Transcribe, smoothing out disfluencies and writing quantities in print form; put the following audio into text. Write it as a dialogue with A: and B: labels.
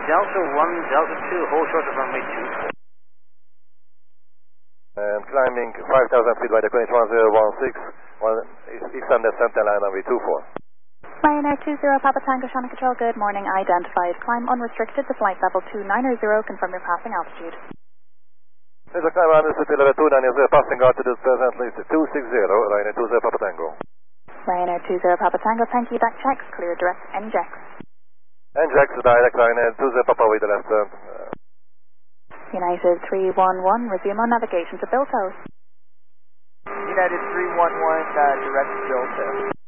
A: Delta 1, Delta 2, hold short of runway 2.
B: And climbing 5,000 feet by the Greenwich 1016, Eastern Descent line runway 24.
C: Ryanair 20 Papa Tango, Shannon Control, good morning. Identified. Climb unrestricted to flight level 290. Confirm your passing altitude.
B: There's a climb unrestricted level 290, passing altitude presently 260, Ryanair 20 Papa Tango.
C: Ryanair 20 Papa Tango, thank you. Back checks, clear direct NJAX.
B: NJAX direct, Ryanair 20 Papa with the left turn.
C: United 311, resume on navigation to Bilto.
D: United 311, direct to Bilto.